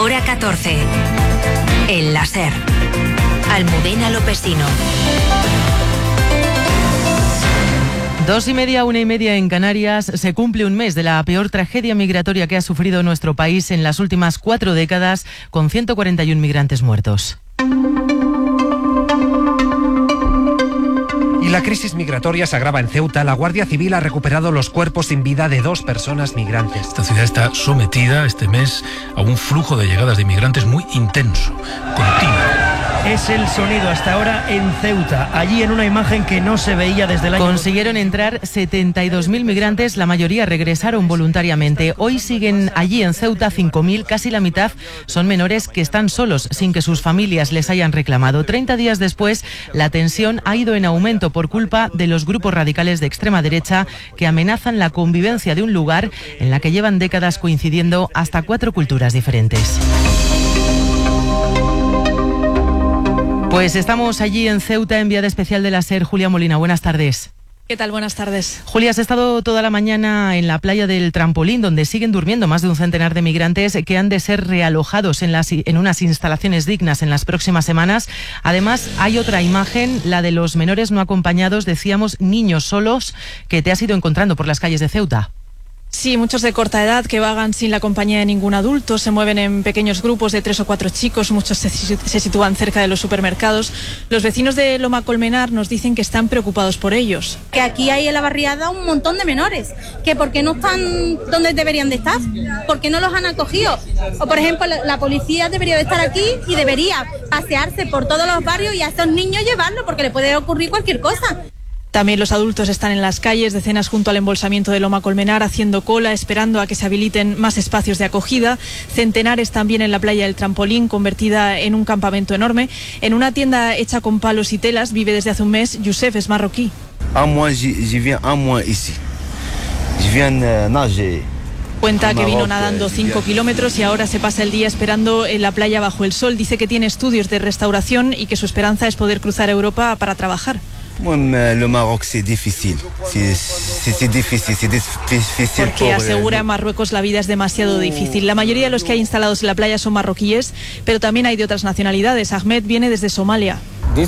Hora 14. El láser. Almudena Lopesino. 2:30, 1:30 en Canarias. Se cumple un mes de la peor tragedia migratoria que ha sufrido nuestro país en las últimas 4 décadas, con 141 migrantes muertos. Y la crisis migratoria se agrava en Ceuta. La Guardia Civil ha recuperado los cuerpos sin vida de 2 personas migrantes. Esta ciudad está sometida este mes a un flujo de llegadas de inmigrantes muy intenso, continuo. Es el sonido hasta ahora en Ceuta, allí en una imagen que no se veía desde el año... Consiguieron entrar 72.000 migrantes, la mayoría regresaron voluntariamente. Hoy siguen allí en Ceuta 5.000, casi la mitad son menores que están solos, sin que sus familias les hayan reclamado. 30 días después, la tensión ha ido en aumento por culpa de los grupos radicales de extrema derecha que amenazan la convivencia de un lugar en la que llevan décadas coincidiendo hasta 4 culturas diferentes. Pues estamos allí en Ceuta, enviada especial de la SER, Julia Molina. Buenas tardes. ¿Qué tal? Buenas tardes. Julia, has estado toda la mañana en la playa del Trampolín, donde siguen durmiendo más de un centenar de migrantes que han de ser realojados en unas instalaciones dignas en las próximas semanas. Además, hay otra imagen, la de los menores no acompañados, decíamos, niños solos, que te has ido encontrando por las calles de Ceuta. Sí, muchos de corta edad que vagan sin la compañía de ningún adulto, se mueven en pequeños grupos de 3 o 4 chicos, muchos se sitúan cerca de los supermercados. Los vecinos de Loma Colmenar nos dicen que están preocupados por ellos. Que aquí hay en la barriada un montón de menores, que ¿por qué no están donde deberían de estar? ¿Por qué no los han acogido? O por ejemplo, la policía debería de estar aquí y debería pasearse por todos los barrios y a estos niños llevarlos, porque le puede ocurrir cualquier cosa. También los adultos están en las calles, decenas junto al embolsamiento de Loma Colmenar, haciendo cola, esperando a que se habiliten más espacios de acogida. Centenares también en la playa del Trampolín, convertida en un campamento enorme. En una tienda hecha con palos y telas vive desde hace un mes. Youssef es marroquí. Cuenta que vino nadando 5 kilómetros y ahora se pasa el día esperando en la playa bajo el sol. Dice que tiene estudios de restauración y que su esperanza es poder cruzar Europa para trabajar. Porque asegura en Marruecos la vida es demasiado difícil. La mayoría de los que hay instalados en la playa son marroquíes, pero también hay de otras nacionalidades. Ahmed viene desde Somalia.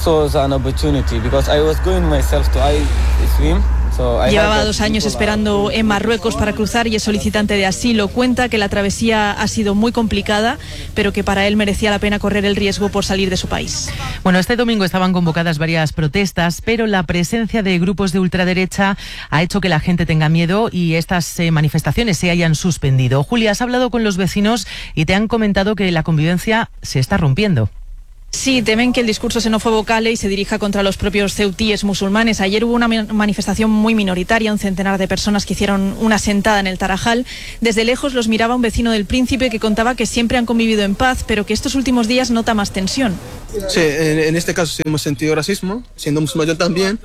Llevaba 2 años esperando en Marruecos para cruzar y es solicitante de asilo. Cuenta que la travesía ha sido muy complicada, pero que para él merecía la pena correr el riesgo por salir de su país. Bueno, este domingo estaban convocadas varias protestas, pero la presencia de grupos de ultraderecha ha hecho que la gente tenga miedo y estas manifestaciones se hayan suspendido. Julia, has hablado con los vecinos y te han comentado que la convivencia se está rompiendo. Sí, temen que el discurso xenófobo cale y se dirija contra los propios ceutíes musulmanes. Ayer hubo una manifestación muy minoritaria, un centenar de personas que hicieron una sentada en el Tarajal. Desde lejos los miraba un vecino del Príncipe que contaba que siempre han convivido en paz, pero que estos últimos días nota más tensión. Sí, en este caso sí hemos sentido racismo, siendo musulmán también,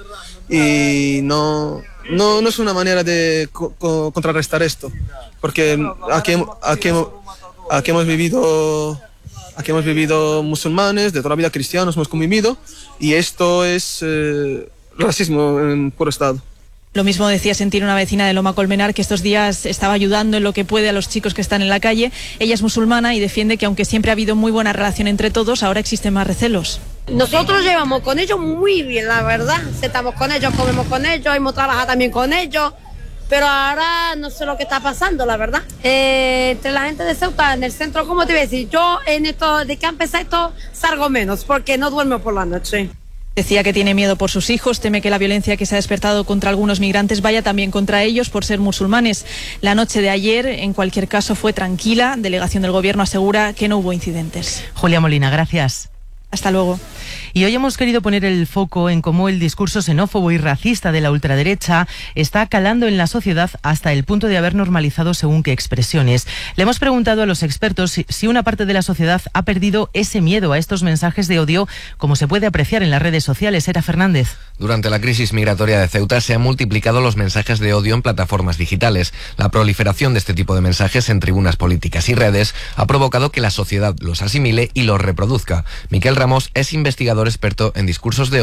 y no es una manera de contrarrestar esto, porque aquí hemos vivido... Aquí hemos vivido musulmanes, de toda la vida cristianos hemos convivido, y esto es racismo en puro estado. Lo mismo decía sentir una vecina de Loma Colmenar, que estos días estaba ayudando en lo que puede a los chicos que están en la calle. Ella es musulmana y defiende que aunque siempre ha habido muy buena relación entre todos, ahora existen más recelos. Nosotros llevamos con ellos muy bien, la verdad. Estamos con ellos, comemos con ellos, hemos trabajado también con ellos. Pero ahora no sé lo que está pasando, la verdad. Entre la gente de Ceuta, en el centro, ¿cómo te voy a decir? Yo en esto, de que empezó esto, salgo menos, porque no duermo por la noche. Decía que tiene miedo por sus hijos, teme que la violencia que se ha despertado contra algunos migrantes vaya también contra ellos por ser musulmanes. La noche de ayer, en cualquier caso, fue tranquila. Delegación del Gobierno asegura que no hubo incidentes. Julia Molina, gracias. Hasta luego. Y hoy hemos querido poner el foco en cómo el discurso xenófobo y racista de la ultraderecha está calando en la sociedad hasta el punto de haber normalizado según qué expresiones. Le hemos preguntado a los expertos si una parte de la sociedad ha perdido ese miedo a estos mensajes de odio, como se puede apreciar en las redes sociales. Era Fernández. Durante la crisis migratoria de Ceuta se han multiplicado los mensajes de odio en plataformas digitales. La proliferación de este tipo de mensajes en tribunas políticas y redes ha provocado que la sociedad los asimile y los reproduzca. Miquel Ramos es investigador experto en discursos de odio.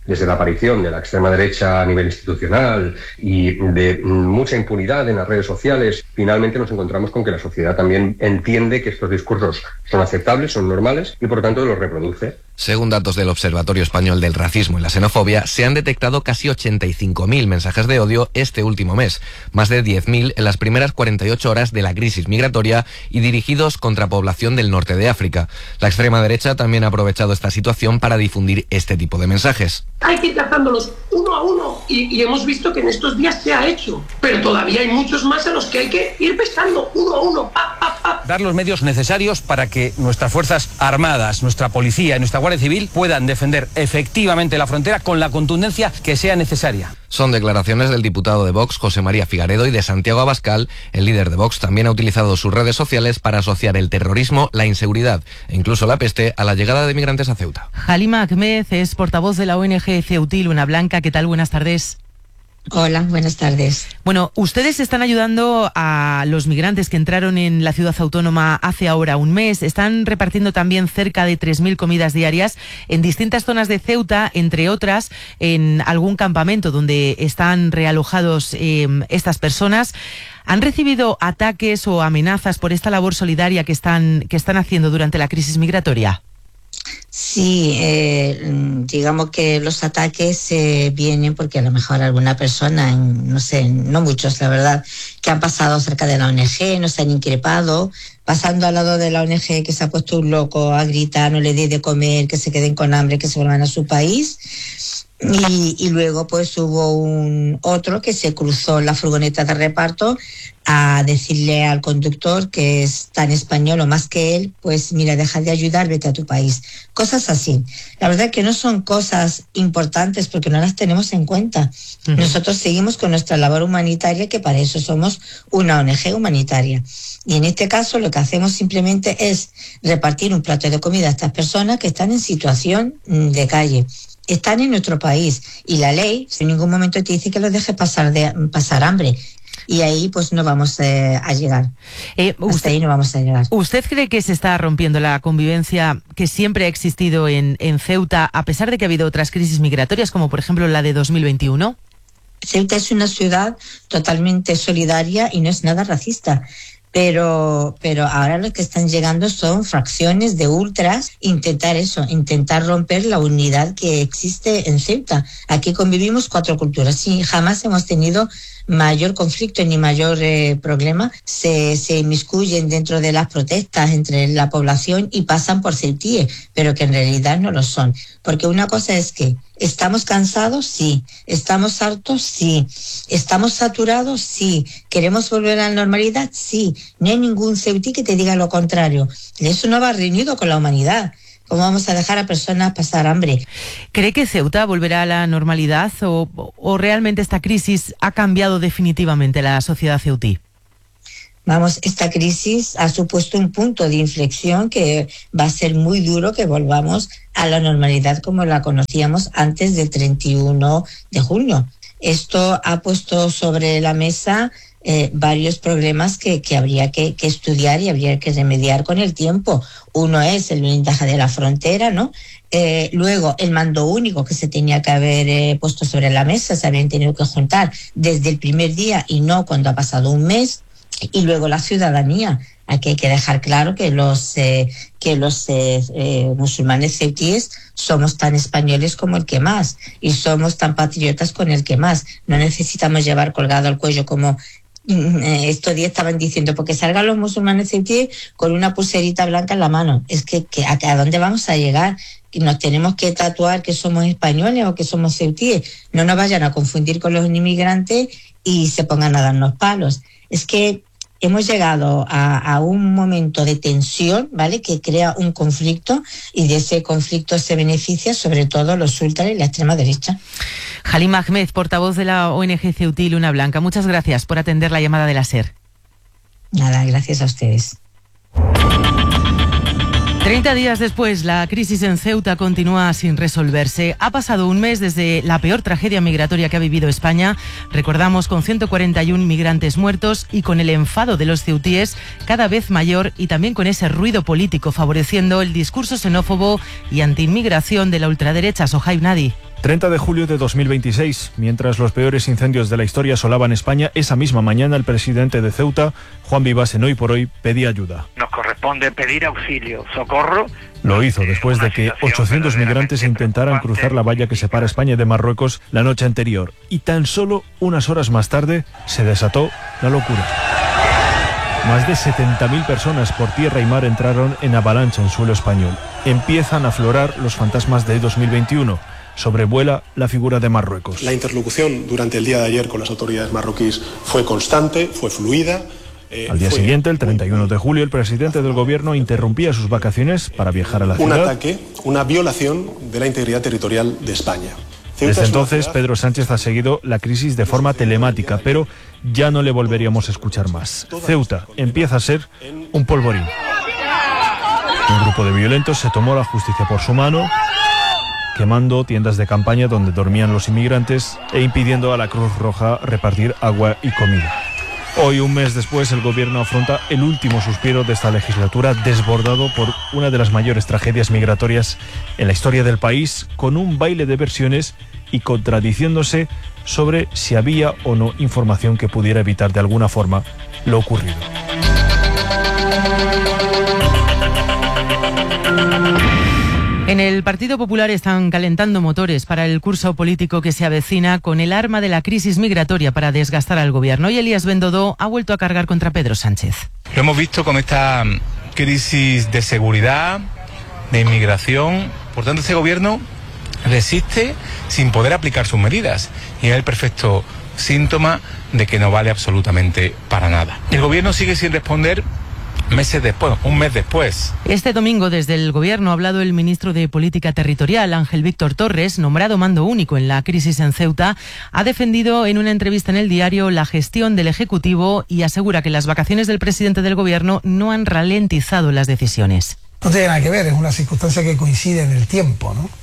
desde la aparición de la extrema derecha a nivel institucional y de mucha impunidad en las redes sociales, finalmente nos encontramos con que la sociedad también entiende que estos discursos son aceptables, son normales y por lo tanto los reproduce. Según datos del Observatorio Español del Racismo y la Xenofobia, se han detectado casi 85.000 mensajes de odio este último mes, más de 10.000 en las primeras 48 horas de la crisis migratoria y dirigidos contra población del norte de África. La extrema derecha también ha aprovechado esta situación para difundir este tipo de mensajes. Hay que ir tratándolos uno a uno y hemos visto que en estos días se ha hecho, pero todavía hay muchos más a los que hay que ir pescando uno a uno. Dar los medios necesarios para que nuestras Fuerzas Armadas, nuestra Policía y nuestra Guardia Civil puedan defender efectivamente la frontera con la contundencia que sea necesaria. Son declaraciones del diputado de Vox, José María Figaredo, y de Santiago Abascal. El líder de Vox también ha utilizado sus redes sociales para asociar el terrorismo, la inseguridad e incluso la peste a la llegada de migrantes a Ceuta. Halima Ahmed es portavoz de la ONG Ceutil Luna Blanca. ¿Qué tal? Buenas tardes. Hola, buenas tardes. Bueno, ustedes están ayudando a los migrantes que entraron en la ciudad autónoma hace ahora un mes. Están repartiendo también cerca de 3.000 comidas diarias en distintas zonas de Ceuta, entre otras en algún campamento donde están realojados estas personas. ¿Han recibido ataques o amenazas por esta labor solidaria que están haciendo durante la crisis migratoria? Sí, digamos que los ataques vienen porque a lo mejor alguna persona, no sé, no muchos la verdad, que han pasado cerca de la ONG, no se han increpado, pasando al lado de la ONG que se ha puesto un loco a gritar, no le dé de comer, que se queden con hambre, que se vuelvan a su país. Y luego pues hubo otro que se cruzó la furgoneta de reparto a decirle al conductor, que es tan español o más que él, pues mira, deja de ayudar, vete a tu país. Cosas así. La verdad que no son cosas importantes porque no las tenemos en cuenta. Nosotros seguimos con nuestra labor humanitaria, que para eso somos una ONG humanitaria. Y en este caso lo que hacemos simplemente es repartir un plato de comida a estas personas que están en situación de calle. Están en nuestro país y la ley en ningún momento te dice que los dejes pasar hambre. Y ahí pues no vamos a llegar. Hasta ahí no vamos a llegar. ¿Usted cree que se está rompiendo la convivencia que siempre ha existido en Ceuta, a pesar de que ha habido otras crisis migratorias, como por ejemplo la de 2021? Ceuta es una ciudad totalmente solidaria y no es nada racista. Pero ahora lo que están llegando son fracciones de ultras, intentar romper la unidad que existe en Ceuta. Aquí convivimos 4 culturas y jamás hemos tenido mayor conflicto ni mayor problema. Se inmiscuyen dentro de las protestas entre la población y pasan por ceutíes, pero que en realidad no lo son. Porque una cosa es que ¿estamos cansados? Sí. ¿Estamos hartos? Sí. ¿Estamos saturados? Sí. ¿Queremos volver a la normalidad? Sí. No hay ningún ceutí que te diga lo contrario. Eso no va reunido con la humanidad. ¿Cómo vamos a dejar a personas pasar hambre? ¿Cree que Ceuta volverá a la normalidad o realmente esta crisis ha cambiado definitivamente la sociedad ceutí? Vamos, esta crisis ha supuesto un punto de inflexión que va a ser muy duro que volvamos a la normalidad como la conocíamos antes del 31 de junio. Esto ha puesto sobre la mesa varios problemas que habría que estudiar y habría que remediar con el tiempo. Uno es el blindaje de la frontera, ¿no? Luego el mando único que se tenía que haber puesto sobre la mesa, se habían tenido que juntar desde el primer día y no cuando ha pasado un mes. Y luego la ciudadanía. Aquí hay que dejar claro que los musulmanes ceutíes somos tan españoles como el que más y somos tan patriotas con el que más. No necesitamos llevar colgado al cuello como estos días estaban diciendo, porque salgan los musulmanes ceutíes con una pulserita blanca en la mano. Es que ¿a dónde vamos a llegar? Nos tenemos que tatuar que somos españoles o que somos ceutíes. No nos vayan a confundir con los inmigrantes y se pongan a darnos palos. Es que hemos llegado a un momento de tensión, ¿vale?, que crea un conflicto y de ese conflicto se beneficia sobre todo los ultras y la extrema derecha. Halima Ahmed, portavoz de la ONG Ceutil Luna Blanca, muchas gracias por atender la llamada de la SER. Nada, gracias a ustedes. 30 días después, la crisis en Ceuta continúa sin resolverse. Ha pasado un mes desde la peor tragedia migratoria que ha vivido España. Recordamos, con 141 migrantes muertos y con el enfado de los ceutíes cada vez mayor y también con ese ruido político favoreciendo el discurso xenófobo y antiinmigración de la ultraderecha. Sohaib Nadi. 30 de julio de 2026, mientras los peores incendios de la historia asolaban España, esa misma mañana el presidente de Ceuta, Juan Vivas, en Hoy por Hoy, pedía ayuda. Nos corresponde pedir auxilio, socorro. Lo hizo después de que 800 migrantes intentaran cruzar la valla que separa España de Marruecos la noche anterior. Y tan solo unas horas más tarde se desató la locura. Más de 70.000 personas por tierra y mar entraron en avalancha en suelo español. Empiezan a aflorar los fantasmas de 2021. Sobrevuela la figura de Marruecos. La interlocución durante el día de ayer con las autoridades marroquíes fue constante, fue fluida. Al día siguiente, el 31 de julio, el presidente del gobierno interrumpía sus vacaciones para viajar a la ciudad. Un ataque, una violación de la integridad territorial de España. Desde entonces, Pedro Sánchez ha seguido la crisis de forma telemática, pero ya no le volveríamos a escuchar más. Ceuta empieza a ser un polvorín. Un grupo de violentos se tomó la justicia por su mano, quemando tiendas de campaña donde dormían los inmigrantes e impidiendo a la Cruz Roja repartir agua y comida. Hoy, un mes después, el gobierno afronta el último suspiro de esta legislatura, desbordado por una de las mayores tragedias migratorias en la historia del país, con un baile de versiones y contradiciéndose sobre si había o no información que pudiera evitar de alguna forma lo ocurrido. En el Partido Popular están calentando motores para el curso político que se avecina con el arma de la crisis migratoria para desgastar al gobierno. Y Elías Bendodo ha vuelto a cargar contra Pedro Sánchez. Lo hemos visto con esta crisis de seguridad, de inmigración. Por tanto, este gobierno resiste sin poder aplicar sus medidas. Y es el perfecto síntoma de que no vale absolutamente para nada. El gobierno sigue sin responder meses después, un mes después. Este domingo desde el Gobierno ha hablado el ministro de Política Territorial, Ángel Víctor Torres, nombrado mando único en la crisis en Ceuta. Ha defendido en una entrevista en El Diario la gestión del Ejecutivo y asegura que las vacaciones del presidente del Gobierno no han ralentizado las decisiones. No tiene nada que ver, es una circunstancia que coincide en el tiempo, ¿no?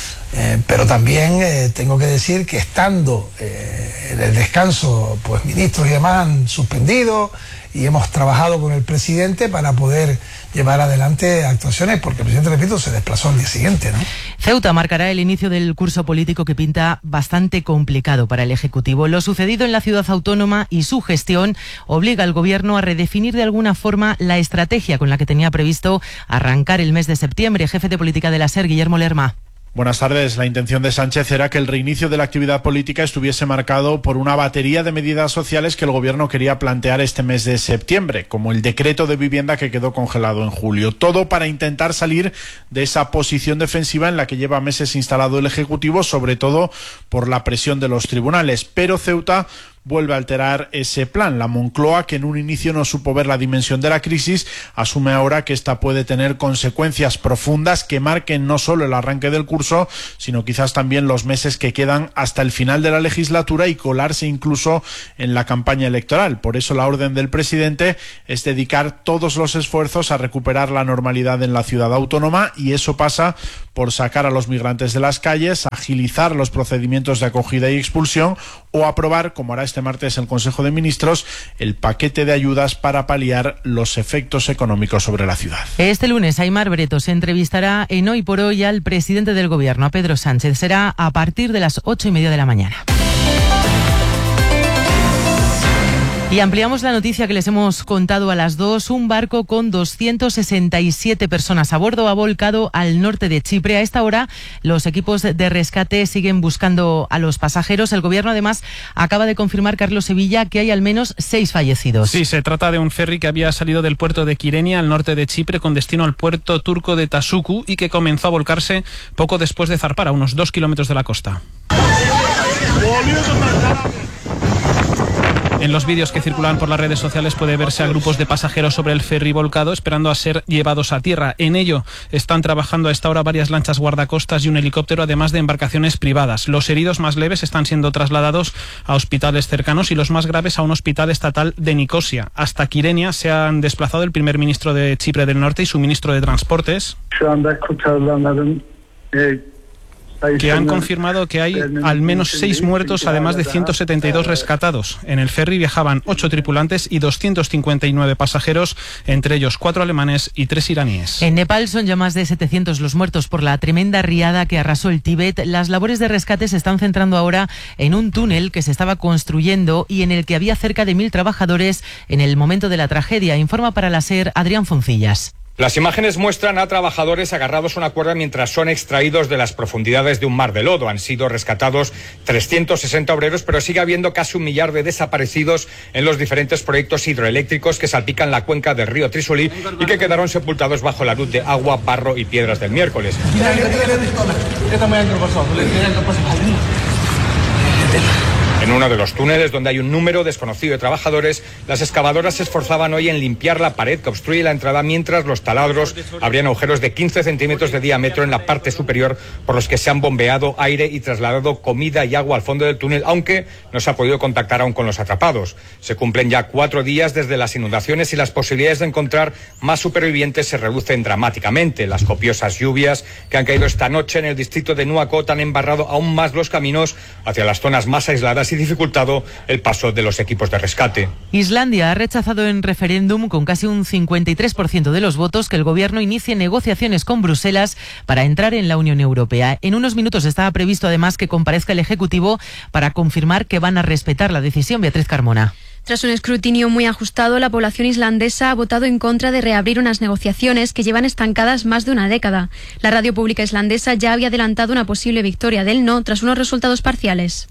Pero también tengo que decir que estando en el descanso, pues ministros y demás han suspendido y hemos trabajado con el presidente para poder llevar adelante actuaciones, porque el presidente, repito, se desplazó al día siguiente, ¿no? Ceuta marcará el inicio del curso político que pinta bastante complicado para el Ejecutivo. Lo sucedido en la ciudad autónoma y su gestión obliga al Gobierno a redefinir de alguna forma la estrategia con la que tenía previsto arrancar el mes de septiembre. Jefe de política de la SER, Guillermo Lerma. Buenas tardes. La intención de Sánchez era que el reinicio de la actividad política estuviese marcado por una batería de medidas sociales que el gobierno quería plantear este mes de septiembre, como el decreto de vivienda que quedó congelado en julio. Todo para intentar salir de esa posición defensiva en la que lleva meses instalado el Ejecutivo, sobre todo por la presión de los tribunales. Pero Ceuta vuelve a alterar ese plan. La Moncloa, que en un inicio no supo ver la dimensión de la crisis, asume ahora que esta puede tener consecuencias profundas que marquen no solo el arranque del curso, sino quizás también los meses que quedan hasta el final de la legislatura y colarse incluso en la campaña electoral. Por eso la orden del presidente es dedicar todos los esfuerzos a recuperar la normalidad en la ciudad autónoma, y eso pasa por sacar a los migrantes de las calles, agilizar los procedimientos de acogida y expulsión o aprobar, como hará este martes el Consejo de Ministros, el paquete de ayudas para paliar los efectos económicos sobre la ciudad. Este lunes Aimar Breto se entrevistará en Hoy por Hoy al presidente del Gobierno, a Pedro Sánchez. Será a partir de las 8:30 de la mañana. Y ampliamos la noticia que les hemos contado a las 2. Un barco con 267 personas a bordo ha volcado al norte de Chipre. A esta hora, los equipos de rescate siguen buscando a los pasajeros. El Gobierno, además, acaba de confirmar, Carlos Sevilla, que hay al menos 6 fallecidos. Sí, se trata de un ferry que había salido del puerto de Kyrenia, al norte de Chipre, con destino al puerto turco de Tasuku, y que comenzó a volcarse poco después de zarpar, a unos 2 kilómetros de la costa. En los vídeos que circulan por las redes sociales puede verse a grupos de pasajeros sobre el ferry volcado esperando a ser llevados a tierra. En ello están trabajando a esta hora varias lanchas guardacostas y un helicóptero, además de embarcaciones privadas. Los heridos más leves están siendo trasladados a hospitales cercanos y los más graves a un hospital estatal de Nicosia. Hasta Kyrenia se han desplazado el primer ministro de Chipre del Norte y su ministro de Transportes. que han confirmado que hay al menos 6 muertos, además de 172 rescatados. En el ferry viajaban 8 tripulantes y 259 pasajeros, entre ellos 4 alemanes y 3 iraníes. En Nepal son ya más de 700 los muertos por la tremenda riada que arrasó el Tíbet. Las labores de rescate se están centrando ahora en un túnel que se estaba construyendo y en el que había cerca de 1000 trabajadores en el momento de la tragedia. Informa para la SER Adrián Foncillas. Las imágenes muestran a trabajadores agarrados a una cuerda mientras son extraídos de las profundidades de un mar de lodo. Han sido rescatados 360 obreros, pero sigue habiendo casi 1 millar de desaparecidos en los diferentes proyectos hidroeléctricos que salpican la cuenca del río Trísoli y que quedaron sepultados bajo la luz de agua, barro y piedras del miércoles. En uno de los túneles, donde hay un número desconocido de trabajadores, las excavadoras se esforzaban hoy en limpiar la pared que obstruye la entrada, mientras los taladros abrían agujeros de 15 centímetros de diámetro en la parte superior, por los que se han bombeado aire y trasladado comida y agua al fondo del túnel, aunque no se ha podido contactar aún con los atrapados. Se cumplen ya 4 días desde las inundaciones y las posibilidades de encontrar más supervivientes se reducen dramáticamente. Las copiosas lluvias que han caído esta noche en el distrito de Nuakot han embarrado aún más los caminos hacia las zonas más aisladas y dificultado el paso de los equipos de rescate. Islandia ha rechazado en referéndum con casi un 53% de los votos que el gobierno inicie negociaciones con Bruselas para entrar en la Unión Europea. En unos minutos estaba previsto además que comparezca el Ejecutivo para confirmar que van a respetar la decisión. Beatriz Carmona. Tras un escrutinio muy ajustado, la población islandesa ha votado en contra de reabrir unas negociaciones que llevan estancadas más de una década. La radio pública islandesa ya había adelantado una posible victoria del no tras unos resultados parciales.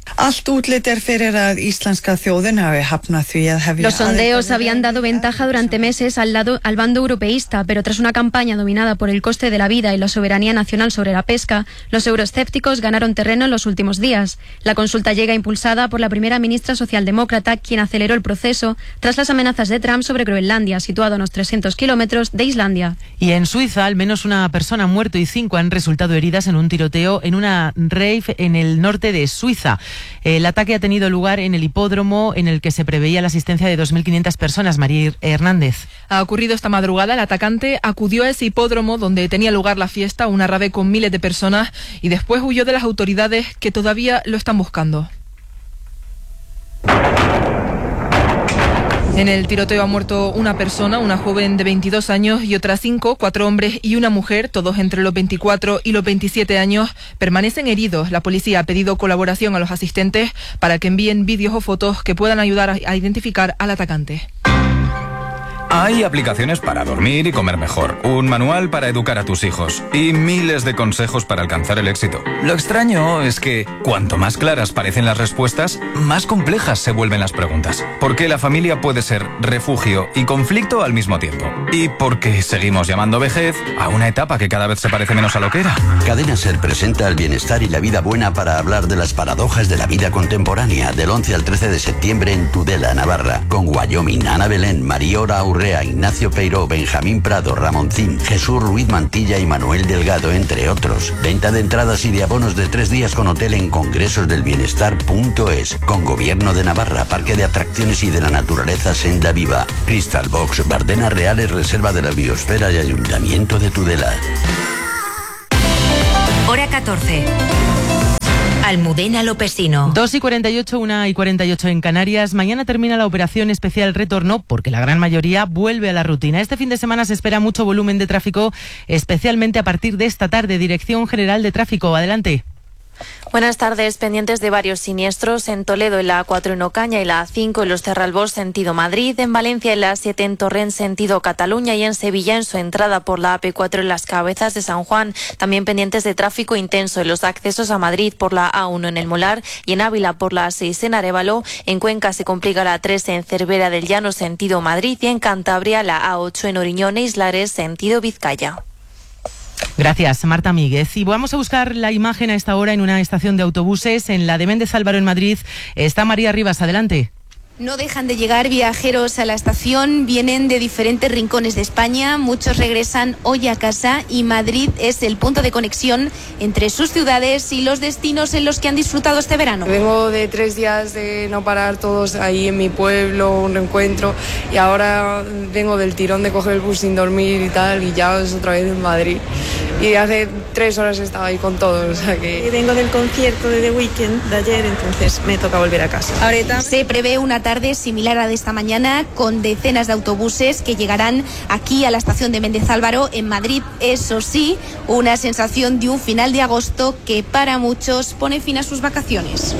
Los sondeos habían dado ventaja durante meses al bando europeísta, pero tras una campaña dominada por el coste de la vida y la soberanía nacional sobre la pesca, los euroescépticos ganaron terreno en los últimos días. La consulta llega impulsada por la primera ministra socialdemócrata, quien aceleró el proceso tras las amenazas de Trump sobre Groenlandia, situado a unos 300 kilómetros de Islandia. Y en Suiza, al menos una persona ha muerto y 5 han resultado heridas en un tiroteo en una rave en el norte de Suiza. El ataque ha tenido lugar en el hipódromo en el que se preveía la asistencia de 2.500 personas. María Hernández. Ha ocurrido esta madrugada. El atacante acudió a ese hipódromo donde tenía lugar la fiesta, una rave con miles de personas, y después huyó de las autoridades que todavía lo están buscando. En el tiroteo ha muerto una persona, una joven de 22 años, y otras 5, 4 hombres y una mujer, todos entre los 24 y los 27 años, permanecen heridos. La policía ha pedido colaboración a los asistentes para que envíen vídeos o fotos que puedan ayudar a identificar al atacante. Hay aplicaciones para dormir y comer mejor, un manual para educar a tus hijos y miles de consejos para alcanzar el éxito. Lo extraño es que cuanto más claras parecen las respuestas, más complejas se vuelven las preguntas. Porque la familia puede ser refugio y conflicto al mismo tiempo. Y porque seguimos llamando vejez a una etapa que cada vez se parece menos a lo que era. Cadena SER presenta el bienestar y la vida buena para hablar de las paradojas de la vida contemporánea, del 11 al 13 de septiembre en Tudela, Navarra, con Wyoming, Ana Belén, Mariora Urrea, Ignacio Peiró, Benjamín Prado, Ramoncín, Jesús Ruiz Mantilla y Manuel Delgado, entre otros. Venta de entradas y de abonos de 3 días con hotel en congresosdelbienestar.es, con Gobierno de Navarra, Parque de Atracciones y de la Naturaleza Senda Viva, Crystal Box, Bardenas Reales, Reserva de la Biosfera y Ayuntamiento de Tudela. Hora 14. Almudena Lopesino. 2:48, 1:48 en Canarias. Mañana termina la operación especial Retorno porque la gran mayoría vuelve a la rutina. Este fin de semana se espera mucho volumen de tráfico, especialmente a partir de esta tarde. Dirección General de Tráfico, adelante. Buenas tardes. Pendientes de varios siniestros en Toledo en la A4 en Ocaña y la A5 en Los Cerralbós sentido Madrid, en Valencia en la A7 en Torrent sentido Cataluña y en Sevilla en su entrada por la AP4 en Las Cabezas de San Juan. También pendientes de tráfico intenso en los accesos a Madrid por la A1 en El Molar y en Ávila por la A6 en Arévalo. En Cuenca se complica la A3 en Cervera del Llano sentido Madrid y en Cantabria la A8 en Oriñón e Islares sentido Vizcaya. Gracias, Marta Míguez. Y vamos a buscar la imagen a esta hora en una estación de autobuses, en la de Méndez Álvaro en Madrid. Está María Rivas, adelante. No dejan de llegar viajeros a la estación, vienen de diferentes rincones de España, muchos regresan hoy a casa y Madrid es el punto de conexión entre sus ciudades y los destinos en los que han disfrutado este verano. Vengo de 3 días de no parar todos ahí en mi pueblo, un reencuentro, y ahora vengo del tirón de coger el bus sin dormir y tal, y ya es otra vez en Madrid. y hace 3 horas estaba ahí con todos, o sea que... Vengo del concierto de The Weeknd de ayer, entonces me toca volver a casa. Ahorita se prevé una tarde similar a la de esta mañana, con decenas de autobuses que llegarán aquí a la estación de Méndez Álvaro en Madrid. Eso sí, una sensación de un final de agosto que para muchos pone fin a sus vacaciones.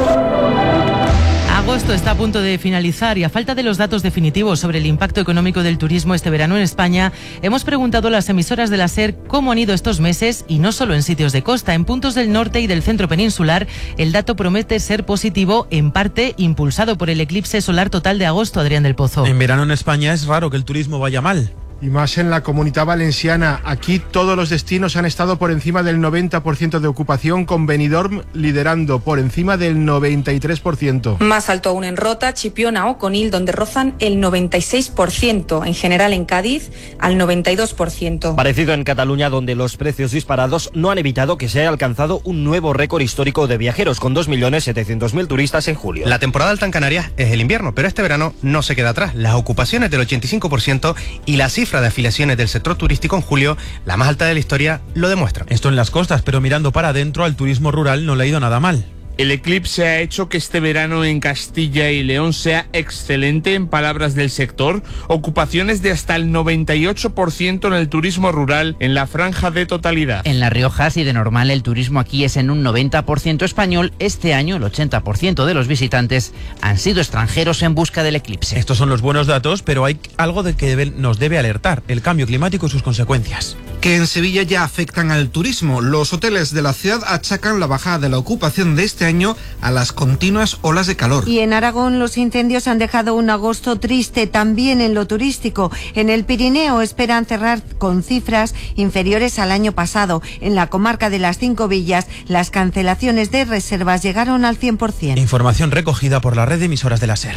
Agosto está a punto de finalizar y a falta de los datos definitivos sobre el impacto económico del turismo este verano en España, hemos preguntado a las emisoras de la SER cómo han ido estos meses y no solo en sitios de costa. En puntos del norte y del centro peninsular, el dato promete ser positivo, en parte impulsado por el eclipse solar total de agosto. Adrián del Pozo. En verano en España es raro que el turismo vaya mal. Y más en la Comunitat Valenciana. Aquí todos los destinos han estado por encima del 90% de ocupación, con Benidorm liderando por encima del 93%. Más alto aún en Rota, Chipiona o Conil, donde rozan el 96%. En general en Cádiz, al 92%. Parecido en Cataluña, donde los precios disparados no han evitado que se haya alcanzado un nuevo récord histórico de viajeros, con 2.700.000 turistas en julio. La temporada alta en Canarias es el invierno, pero este verano no se queda atrás. Las ocupaciones del 85% y la cifra de afiliaciones del sector turístico en julio, la más alta de la historia, lo demuestra. Esto en las costas, pero mirando para adentro, al turismo rural no le ha ido nada mal. El eclipse ha hecho que este verano en Castilla y León sea excelente, en palabras del sector. Ocupaciones de hasta el 98% en el turismo rural en la franja de totalidad. En La Rioja, si de normal el turismo aquí es en un 90% español, este año el 80% de los visitantes han sido extranjeros en busca del eclipse. Estos son los buenos datos, pero hay algo de que nos debe alertar: el cambio climático y sus consecuencias. Que en Sevilla ya afectan al turismo. Los hoteles de la ciudad achacan la bajada de la ocupación de este año a las continuas olas de calor. Y en Aragón los incendios han dejado un agosto triste también en lo turístico. En el Pirineo esperan cerrar con cifras inferiores al año pasado. En la comarca de las 5 villas, las cancelaciones de reservas llegaron al 100%. Información recogida por la red de emisoras de la SER.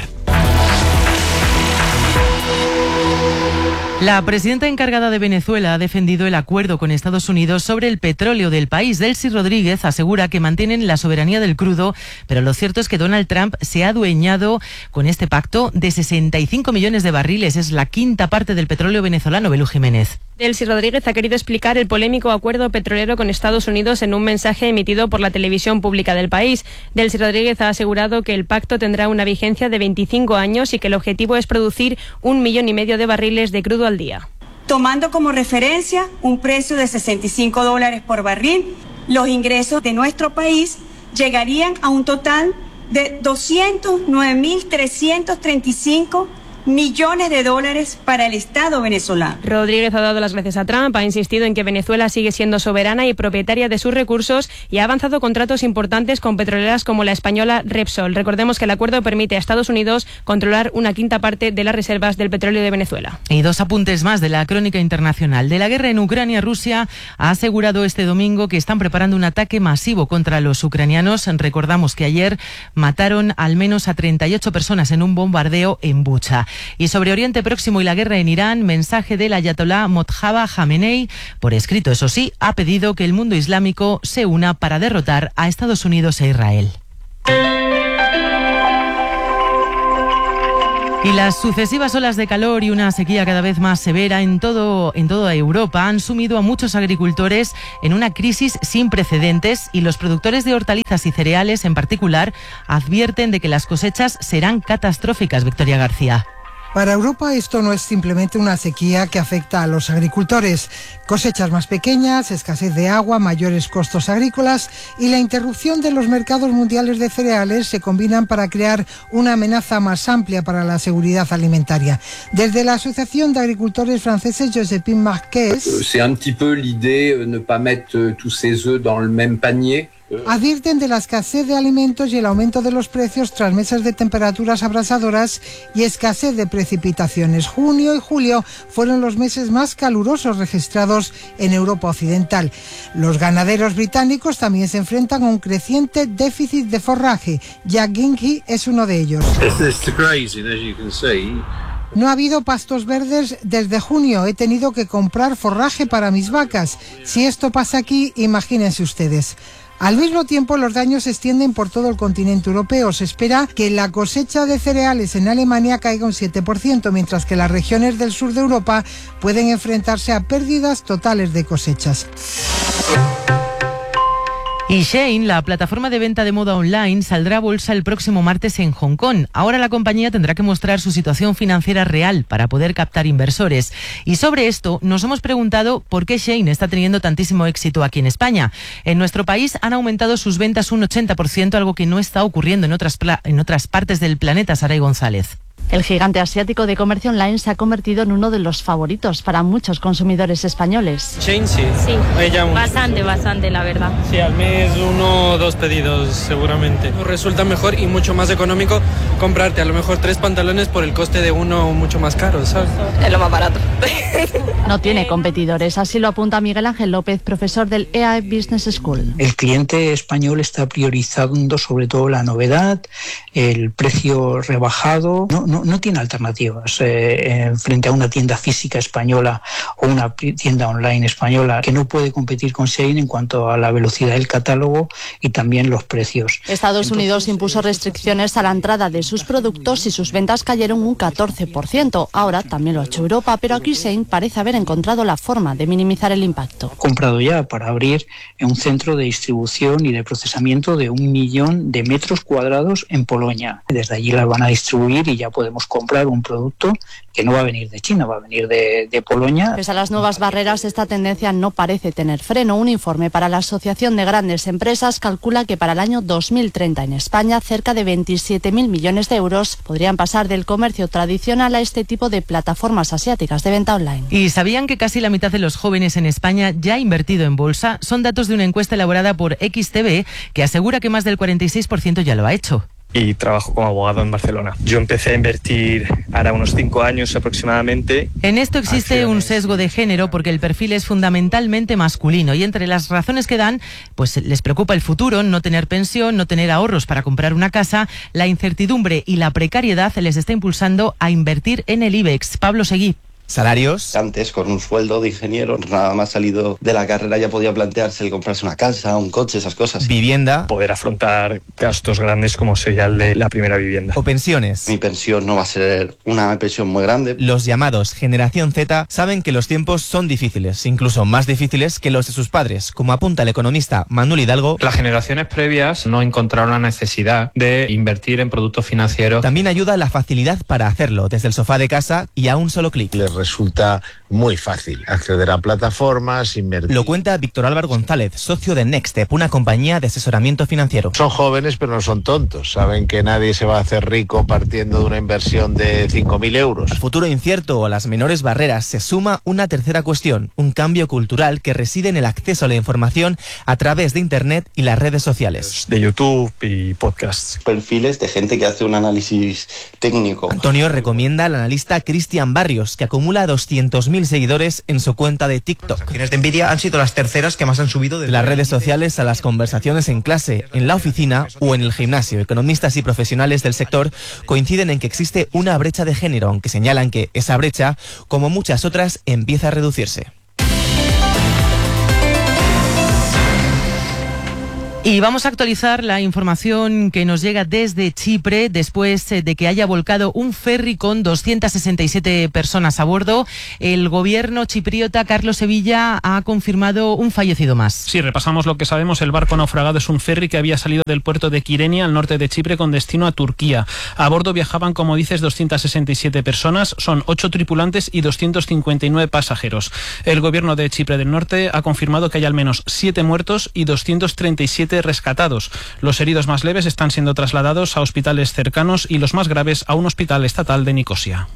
La presidenta encargada de Venezuela ha defendido el acuerdo con Estados Unidos sobre el petróleo del país. Delcy Rodríguez asegura que mantienen la soberanía del crudo, pero lo cierto es que Donald Trump se ha adueñado con este pacto de 65 millones de barriles. Es la quinta parte del petróleo venezolano. Belú Jiménez. Delcy Rodríguez ha querido explicar el polémico acuerdo petrolero con Estados Unidos en un mensaje emitido por la televisión pública del país. Delcy Rodríguez ha asegurado que el pacto tendrá una vigencia de 25 años y que el objetivo es producir 1,5 millones de barriles de crudo al día. Tomando como referencia un precio de $65 por barril, los ingresos de nuestro país llegarían a un total de 209.335 millones de dólares para el Estado venezolano. Rodríguez ha dado las gracias a Trump, ha insistido en que Venezuela sigue siendo soberana y propietaria de sus recursos y ha avanzado contratos importantes con petroleras como la española Repsol. Recordemos que el acuerdo permite a Estados Unidos controlar una quinta parte de las reservas del petróleo de Venezuela. Y 2 apuntes más de la crónica internacional. De la guerra en Ucrania, Rusia ha asegurado este domingo que están preparando un ataque masivo contra los ucranianos. Recordamos que ayer mataron al menos a 38 personas en un bombardeo en Bucha. Y sobre Oriente Próximo y la guerra en Irán, mensaje del ayatolá Mojtaba Khamenei, por escrito eso sí, ha pedido que el mundo islámico se una para derrotar a Estados Unidos e Israel. Y las sucesivas olas de calor y una sequía cada vez más severa en toda Europa han sumido a muchos agricultores en una crisis sin precedentes, y los productores de hortalizas y cereales en particular advierten de que las cosechas serán catastróficas. Victoria García. Para Europa esto no es simplemente una sequía que afecta a los agricultores. Cosechas más pequeñas, escasez de agua, mayores costos agrícolas y la interrupción de los mercados mundiales de cereales se combinan para crear una amenaza más amplia para la seguridad alimentaria. Desde la Asociación de Agricultores Franceses, Joséphine Marquès, c'est un petit peu l'idée ne pas mettre tous ses œufs dans le même panier. Advierten de la escasez de alimentos y el aumento de los precios tras meses de temperaturas abrasadoras y escasez de precipitaciones. Junio y julio fueron los meses más calurosos registrados en Europa Occidental. Los ganaderos británicos también se enfrentan a un creciente déficit de forraje. Jack Gingy es uno de ellos. No ha habido pastos verdes desde junio. He tenido que comprar forraje para mis vacas. Si esto pasa aquí, imagínense ustedes. Al mismo tiempo, los daños se extienden por todo el continente europeo. Se espera que la cosecha de cereales en Alemania caiga un 7%, mientras que las regiones del sur de Europa pueden enfrentarse a pérdidas totales de cosechas. Y Shein, la plataforma de venta de moda online, saldrá a bolsa el próximo martes en Hong Kong. Ahora la compañía tendrá que mostrar su situación financiera real para poder captar inversores. Y sobre esto nos hemos preguntado por qué Shein está teniendo tantísimo éxito aquí en España. En nuestro país han aumentado sus ventas un 80%, algo que no está ocurriendo en otras partes del planeta. Saray González. El gigante asiático de comercio online se ha convertido en uno de los favoritos para muchos consumidores españoles. Shein sí. Sí, bastante, la verdad. Sí, al mes 1 o 2 pedidos seguramente. Nos resulta mejor y mucho más económico comprarte a lo mejor 3 pantalones por el coste de uno mucho más caro, ¿sabes? Es lo más barato. No tiene competidores, así lo apunta Miguel Ángel López, profesor del EAE Business School. El cliente español está priorizando sobre todo la novedad, el precio rebajado. No tiene alternativas frente a una tienda física española o una tienda online española que no puede competir con Shein en cuanto a la velocidad del catálogo y también los precios. Estados Unidos impuso restricciones a la entrada de sus productos y sus ventas cayeron un 14%. Ahora también lo ha hecho Europa, pero aquí Shein parece haber encontrado la forma de minimizar el impacto. He comprado ya para abrir un centro de distribución y de procesamiento de 1 millón de metros cuadrados en Polonia. Desde allí la van a distribuir y ya podemos comprar un producto que no va a venir de China, va a venir de Polonia. Pese a las nuevas barreras, esta tendencia no parece tener freno. Un informe para la Asociación de Grandes Empresas calcula que para el año 2030 en España cerca de 27.000 millones de euros podrían pasar del comercio tradicional a este tipo de plataformas asiáticas de venta online. ¿Y sabían que casi la mitad de los jóvenes en España ya ha invertido en bolsa? Son datos de una encuesta elaborada por XTB que asegura que más del 46% ya lo ha hecho. Y trabajo como abogado en Barcelona. Yo empecé a invertir ahora unos 5 años aproximadamente. En esto existe un sesgo de género porque el perfil es fundamentalmente masculino y entre las razones que dan, pues les preocupa el futuro, no tener pensión, no tener ahorros para comprar una casa, la incertidumbre y la precariedad les está impulsando a invertir en el IBEX. Pablo Seguí. Salarios. Antes, con un sueldo de ingeniero, nada más salido de la carrera ya podía plantearse el comprarse una casa, un coche, esas cosas. Vivienda. Poder afrontar gastos grandes como sería el de la primera vivienda. O pensiones. Mi pensión no va a ser una pensión muy grande. Los llamados Generación Z saben que los tiempos son difíciles, incluso más difíciles que los de sus padres, como apunta el economista Manuel Hidalgo. Las generaciones previas no encontraron la necesidad de invertir en productos financieros. También ayuda la facilidad para hacerlo desde el sofá de casa y a un solo clic. Resulta muy fácil acceder a plataformas, invertir. Lo cuenta Víctor Álvaro González, socio de Nextstep, una compañía de asesoramiento financiero. Son jóvenes pero no son tontos, saben que nadie se va a hacer rico partiendo de una inversión de 5.000 euros. Al futuro incierto o a las menores barreras se suma una tercera cuestión, un cambio cultural que reside en el acceso a la información a través de Internet y las redes sociales. De YouTube y podcasts. Perfiles de gente que hace un análisis técnico. Antonio recomienda al analista Cristian Barrios, que acumula 200.000 seguidores en su cuenta de TikTok. Las acciones de Nvidia han sido las terceras que más han subido de las redes sociales a las conversaciones en clase, en la oficina o en el gimnasio. Economistas y profesionales del sector coinciden en que existe una brecha de género, aunque señalan que esa brecha, como muchas otras, empieza a reducirse. Y vamos a actualizar la información que nos llega desde Chipre después de que haya volcado un ferry con 267 personas a bordo. El gobierno chipriota, Carlos Sevilla, ha confirmado un fallecido más. Sí, repasamos lo que sabemos. El barco naufragado es un ferry que había salido del puerto de Kyrenia, al norte de Chipre, con destino a Turquía. A bordo viajaban, como dices, 267 personas. Son 8 tripulantes y 259 pasajeros. El gobierno de Chipre del Norte ha confirmado que hay al menos 7 muertos y 237 rescatados. Los heridos más leves están siendo trasladados a hospitales cercanos y los más graves a un hospital estatal de Nicosia.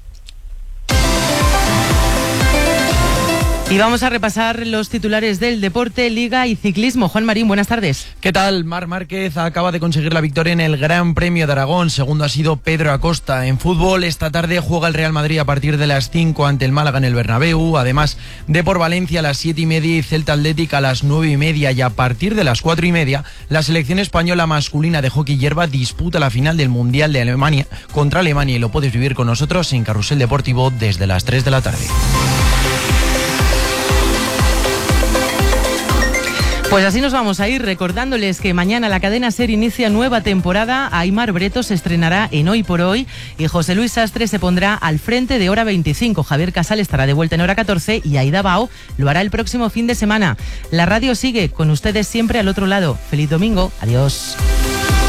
Y vamos a repasar los titulares del deporte, liga y ciclismo. Juan Marín, buenas tardes. ¿Qué tal? Marc Márquez acaba de conseguir la victoria en el Gran Premio de Aragón. Segundo ha sido Pedro Acosta. En fútbol, esta tarde juega el Real Madrid a partir de las 5 ante el Málaga en el Bernabéu. Además, Depor Valencia a las 7:30 y Celta Atlético a las 9:30. Y a partir de las 4:30, la selección española masculina de hockey hierba disputa la final del Mundial de Alemania contra Alemania. Y lo puedes vivir con nosotros en Carrusel Deportivo desde las 3 de la tarde. Pues así nos vamos a ir recordándoles que mañana la cadena SER inicia nueva temporada. Aimar Breto se estrenará en Hoy por Hoy y José Luis Sastre se pondrá al frente de Hora 25. Javier Casal estará de vuelta en Hora 14 y Aida Bao lo hará el próximo fin de semana. La radio sigue con ustedes siempre al otro lado. Feliz domingo. Adiós.